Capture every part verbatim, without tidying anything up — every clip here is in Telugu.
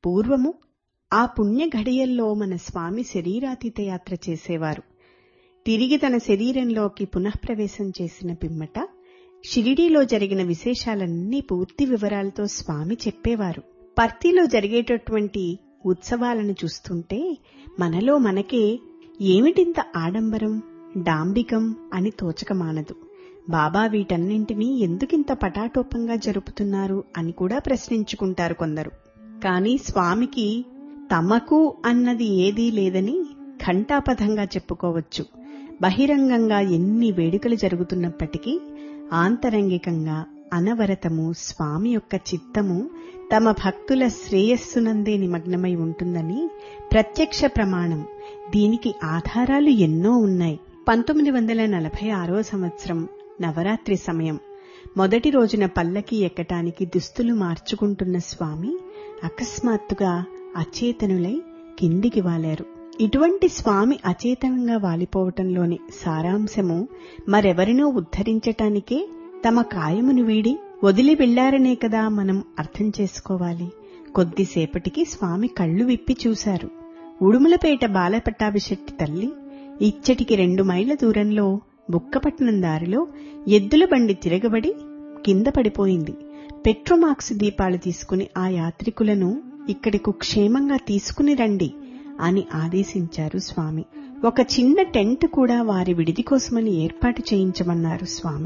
పూర్వము ఆ పుణ్య ఘడియల్లో మన స్వామి శరీరాతీత యాత్ర చేసేవారు. తిరిగి తన శరీరంలోకి పునఃప్రవేశం చేసిన పిమ్మట షిరిడీలో జరిగిన విశేషాలన్నీ పూర్తి వివరాలతో స్వామి చెప్పేవారు. పర్తిలో జరిగేటటువంటి ఉత్సవాలను చూస్తుంటే మనలో మనకే ఏమిటింత ఆడంబరం, డాంబికం అని తోచకమానదు. బాబా వీటన్నింటినీ ఎందుకింత పటాటోపంగా జరుపుతున్నారు అని కూడా ప్రశ్నించుకుంటారు కొందరు. కాని స్వామికి తమకు అన్నది ఏదీ లేదని ఘంటాపథంగా చెప్పుకోవచ్చు. బహిరంగంగా ఎన్ని వేడుకలు జరుగుతున్నప్పటికీ ఆంతరంగికంగా అనవరతము స్వామి యొక్క చిత్తము తమ భక్తుల శ్రేయస్సునందే నిమగ్నమై ఉంటుందని ప్రత్యక్ష ప్రమాణం. దీనికి ఆధారాలు ఎన్నో ఉన్నాయి. పంతొమ్మిది వందల నలభై ఆరవ సంవత్సరం నవరాత్రి సమయం మొదటి రోజున పల్లకి ఎక్కటానికి దుస్తులు మార్చుకుంటున్న స్వామి అకస్మాత్తుగా అచేతనులై కిందికి వాలారు. ఇటువంటి స్వామి అచేతనంగా వాలిపోవటంలోని సారాంశము మరెవరినో ఉద్ధరించటానికే తమ కాయమును వీడి వదిలి వెళ్లారనే కదా మనం అర్థం చేసుకోవాలి. కొద్దిసేపటికి స్వామి కళ్లు విప్పి చూశారు. ఉడుములపేట బాలపట్టాభిశెట్టి తల్లి ఇచ్చటికి రెండు మైళ్ల దూరంలో బుక్కపట్నం దారిలో ఎద్దుల బండి తిరగబడి కింద పడిపోయింది. పెట్రోమాక్స్ దీపాలు తీసుకుని ఆ యాత్రికులను ఇక్కడికు క్షేమంగా తీసుకుని రండి అని ఆదేశించారు స్వామి. ఒక చిన్న టెంట్ కూడా వారి విడిది కోసమని ఏర్పాటు చేయించమన్నారు స్వామి.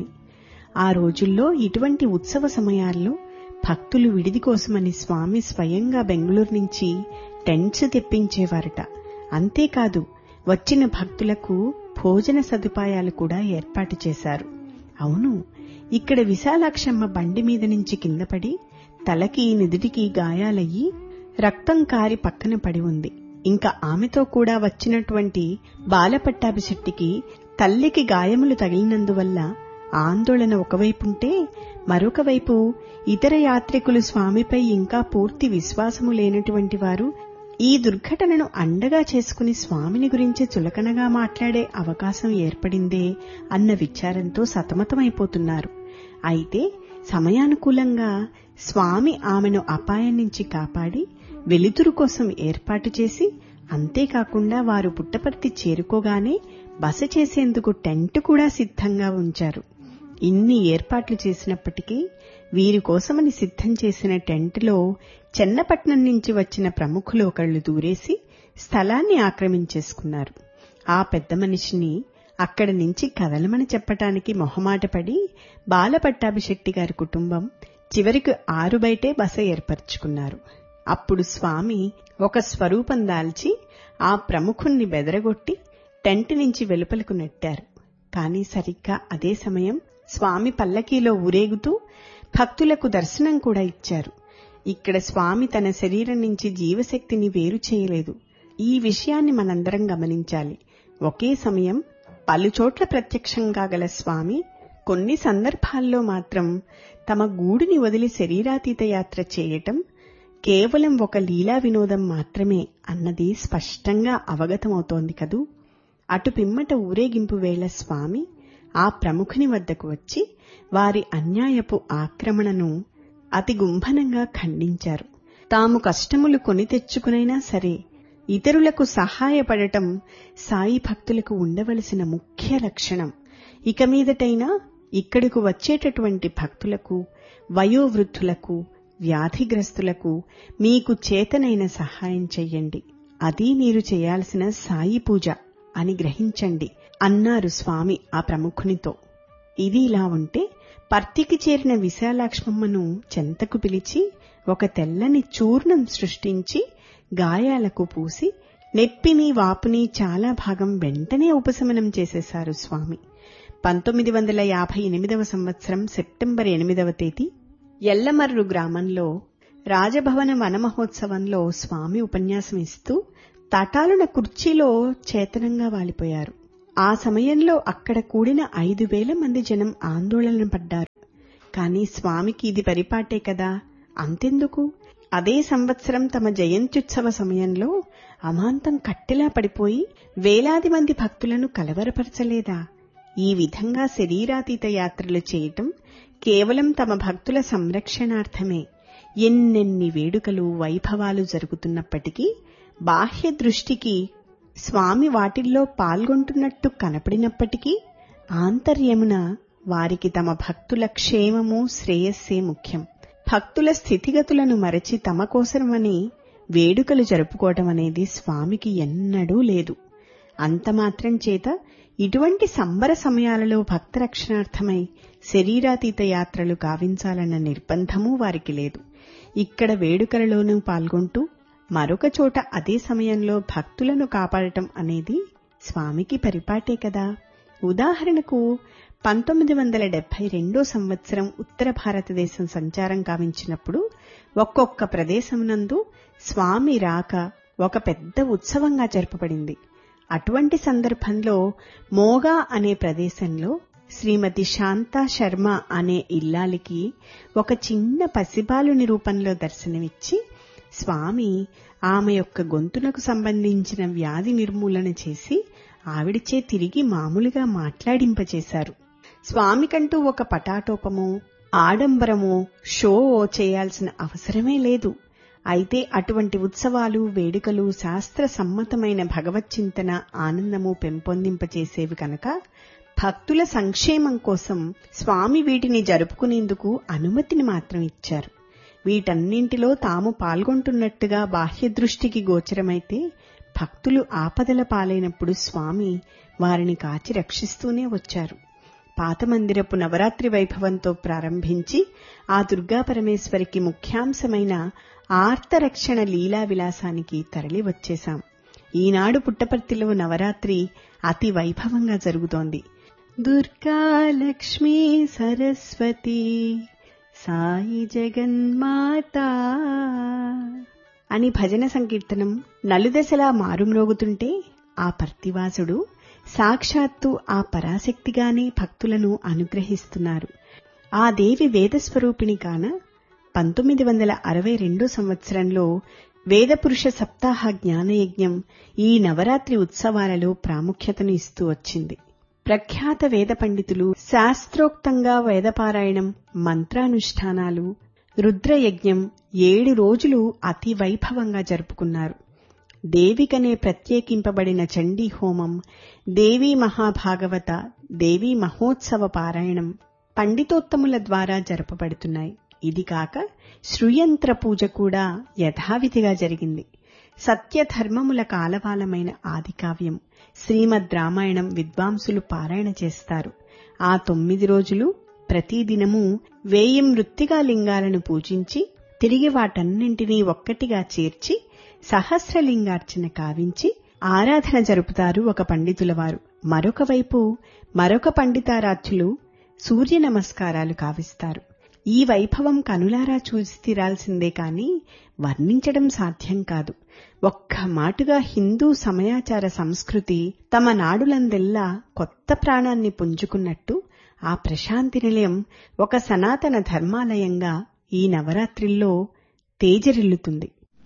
ఆ రోజుల్లో ఇటువంటి ఉత్సవ సమయాల్లో భక్తులు విడిది కోసమని స్వామి స్వయంగా బెంగళూరు నుంచి టెంట్స్ తెప్పించేవారట. అంతేకాదు వచ్చిన భక్తులకు భోజన సదుపాయాలు కూడా ఏర్పాటు చేశారు. అవును, ఇక్కడ విశాలాక్షమ్మ బండి మీద నుంచి కిందపడి తలకి నిదుటికి గాయాలయ్యి రక్తం కారి పక్కన పడి ఉంది. ఇంకా ఆమెతో కూడా వచ్చినటువంటి బాలపట్టాభిశెట్టికి తల్లికి గాయములు తగిలినందువల్ల ఆందోళన ఒకవైపుంటే మరొక వైపు ఇతర యాత్రికులు స్వామిపై ఇంకా పూర్తి విశ్వాసము లేనటువంటి వారు ఈ దుర్ఘటనను అండగా చేసుకుని స్వామిని గురించి చులకనగా మాట్లాడే అవకాశం ఏర్పడిందే అన్న విచారంతో సతమతమైపోతున్నారు. అయితే సమయానుకూలంగా స్వామి ఆమెను అపాయం నుంచి కాపాడి వెలుతురు కోసం ఏర్పాటు చేసి, అంతేకాకుండా వారు పుట్టపర్తి చేరుకోగానే బస చేసేందుకు టెంట్ కూడా సిద్ధంగా ఉంచారు. ఇన్ని ఏర్పాట్లు చేసినప్పటికీ వీరి కోసమని సిద్ధం చేసిన టెంట్లో చెన్నపట్నం నుంచి వచ్చిన ప్రముఖులు ఒకళ్లు దూరేసి స్థలాన్ని ఆక్రమించేసుకున్నారు. ఆ పెద్ద మనిషిని అక్కడి నుంచి కదలమని చెప్పటానికి మొహమాటపడి బాలపట్టాభిశెట్టి గారి కుటుంబం చివరికి ఆరు బయటే బస ఏర్పరచుకున్నారు. అప్పుడు స్వామి ఒక స్వరూపం దాల్చి ఆ ప్రముఖుణ్ణి బెదరగొట్టి టెంట్ నుంచి వెలుపలకు నెట్టారు. కాని సరిగ్గా అదే సమయం స్వామి పల్లకీలో ఊరేగుతూ భక్తులకు దర్శనం కూడా ఇచ్చారు. ఇక్కడ స్వామి తన శరీరం నుంచి జీవశక్తిని వేరు చేయలేదు. ఈ విషయాన్ని మనందరం గమనించాలి. ఒకే సమయం పలుచోట్ల ప్రత్యక్షంగా గల స్వామి కొన్ని సందర్భాల్లో మాత్రం తమ గూడుని వదిలి శరీరాతీత యాత్ర చేయటం కేవలం ఒక లీలా వినోదం మాత్రమే అన్నది స్పష్టంగా అవగతమవుతోంది కదూ. అటు పిమ్మట ఊరేగింపు వేళ స్వామి ఆ ప్రముఖుని వద్దకు వచ్చి వారి అన్యాయపు ఆక్రమణను అతి గుంభనంగా ఖండించారు. తాము కష్టములు కొని తెచ్చుకునైనా సరే ఇతరులకు సహాయపడటం సాయి భక్తులకు ఉండవలసిన ముఖ్య లక్షణం. ఇక మీదటైనా ఇక్కడకు వచ్చేటటువంటి భక్తులకు, వయోవృద్ధులకు, వ్యాధిగ్రస్తులకు మీకు చేతనైన సహాయం చెయ్యండి. అది మీరు చేయాల్సిన సాయి పూజ అని గ్రహించండి అన్నారు స్వామి ఆ ప్రముఖునితో. ఇది ఇలా ఉంటే పర్తికి చేరిన విశాలాక్ష్మమ్మను చెంతకు పిలిచి ఒక తెల్లని చూర్ణం సృష్టించి గాయాలకు పూసి నెప్పిని వాపుని చాలా భాగం వెంటనే ఉపశమనం చేసేశారు స్వామి. పంతొమ్మిది వందల యాభై ఎనిమిదవ సంవత్సరం సెప్టెంబర్ ఎనిమిదవ తేదీ ఎల్లమర్రు గ్రామంలో రాజభవన వనమహోత్సవంలో స్వామి ఉపన్యాసం ఇస్తూ తటాలున కుర్చీలో చేతనంగా వాలిపోయారు. ఆ సమయంలో అక్కడ కూడిన ఐదు వేల మంది జనం ఆందోళన పడ్డారు. కాని స్వామికి ఇది పరిపాటే కదా, అంతెందుకు, అదే సంవత్సరం తమ జయంత్యుత్సవ సమయంలో అమాంతం కట్టెలా పడిపోయి వేలాది మంది భక్తులను కలవరపరచలేదా? ఈ విధంగా శరీరాతీత యాత్రలు చేయటం కేవలం తమ భక్తుల సంరక్షణార్థమే. ఎన్నెన్ని వేడుకలు వైభవాలు జరుగుతున్నప్పటికీ బాహ్య దృష్టికి స్వామి వాటిల్లో పాల్గొంటున్నట్టు కనపడినప్పటికీ ఆంతర్యమున వారికి తమ భక్తుల క్షేమము శ్రేయస్సే ముఖ్యం. భక్తుల స్థితిగతులను మరచి తమ కోసమని వేడుకలు జరుపుకోవటం అనేది స్వామికి ఎన్నడూ లేదు. అంతమాత్రం చేత ఇటువంటి సంబర సమయాలలో భక్త రక్షణార్థమై శరీరాతీత యాత్రలు గావించాలన్న నిర్బంధమూ వారికి లేదు. ఇక్కడ వేడుకలలోనూ పాల్గొంటూ మరొక చోట అదే సమయంలో భక్తులను కాపాడటం అనేది స్వామికి పరిపాటే కదా. ఉదాహరణకు పంతొమ్మిది వందల డెబ్బై రెండో సంవత్సరం ఉత్తర భారతదేశం సంచారం గావించినప్పుడు ఒక్కొక్క ప్రదేశమునందు స్వామి రాక ఒక పెద్ద ఉత్సవంగా జరపబడింది. అటువంటి సందర్భంలో మోగా అనే ప్రదేశంలో శ్రీమతి శాంతా శర్మ అనే ఇల్లాలికి ఒక చిన్న పసిబాలుని రూపంలో దర్శనమిచ్చి స్వామి ఆమె యొక్క గొంతునకు సంబంధించిన వ్యాధి నిర్మూలన చేసి ఆవిడిచే తిరిగి మామూలుగా మాట్లాడింపచేశారు. స్వామికంటూ ఒక పటాటోపమో ఆడంబరమో షో చేయాల్సిన అవసరమే లేదు. అయితే అటువంటి ఉత్సవాలు వేడుకలు శాస్త్ర సమ్మతమైన భగవచ్చింతన ఆనందము పెంపొందింపచేసేవి కనుక భక్తుల సంక్షేమం కోసం స్వామి వీటిని జరుపుకునేందుకు అనుమతిని మాత్రం ఇచ్చారు. వీటన్నింటిలో తాము పాల్గొంటున్నట్టుగా బాహ్య దృష్టికి గోచరమైతే భక్తులు ఆపదల పాలైనప్పుడు స్వామి వారిని కాచి రక్షిస్తూనే వచ్చారు. పాత మందిరపు నవరాత్రి వైభవంతో ప్రారంభించి ఆ దుర్గాపరమేశ్వరికి ముఖ్యాంశమైన ఆర్తరక్షణ లీలా విలాసానికి తరలి వచ్చేశాం. ఈనాడు పుట్టపర్తిలో నవరాత్రి అతి వైభవంగా జరుగుతోంది. దుర్గా లక్ష్మీ సరస్వతి సాయి జగన్మాతా అని భజన సంకీర్తనం నలుదశలా మారుమ్రోగుతుంటే ఆ పర్తివాసుడు సాక్షాత్తు ఆ పరాశక్తిగానే భక్తులను అనుగ్రహిస్తున్నారు. ఆ దేవి వేదస్వరూపిణి కాన పంతొమ్మిది వందల అరవై రెండో సంవత్సరంలో వేదపురుష సప్తాహ జ్ఞానయజ్ఞం ఈ నవరాత్రి ఉత్సవాలలో ప్రాముఖ్యతను ఇస్తూ వచ్చింది. ప్రఖ్యాత వేద పండితులు శాస్త్రోక్తంగా వేదపారాయణం, మంత్రానుష్ఠానాలు, రుద్రయజ్ఞం ఏడు రోజులు అతి వైభవంగా జరుపుకున్నారు. దేవికనే ప్రత్యేకింపబడిన చండీ హోమం, దేవీ మహాభాగవత, దేవీ మహోత్సవ పారాయణం పండితోత్తముల ద్వారా జరపబడుతున్నాయి. ఇది కాక శ్రుయంత్ర పూజ కూడా యథావిధిగా జరిగింది. సత్యధర్మముల కాలవాలమైన ఆదికావ్యం శ్రీమద్ రామాయణం విద్వాంసులు పారాయణ చేస్తారు. ఆ తొమ్మిది రోజులు ప్రతిదినము వేయి మృత్తికా లింగాలను పూజించి తిరిగి వాటన్నింటినీ ఒక్కటిగా చేర్చి సహస్రలింగార్చన కావించి ఆరాధన జరుపుతారు ఒక పండితుల వారు. మరొక వైపు మరొక పండితారాధ్యులు సూర్య నమస్కారాలు కావిస్తారు. ఈ వైభవం కనులారా చూసి తీరాల్సిందే కాని వర్ణించడం సాధ్యం కాదు. ఒక్క మాటుగా హిందూ సమయాచార సంస్కృతి తమ నాడులందెల్లా కొత్త ప్రాణాన్ని పుంజుకున్నట్టు ఆ ప్రశాంతి నిలయం ఒక సనాతన ధర్మాలయంగా ఈ నవరాత్రిల్లో తేజరిల్లుతుంది.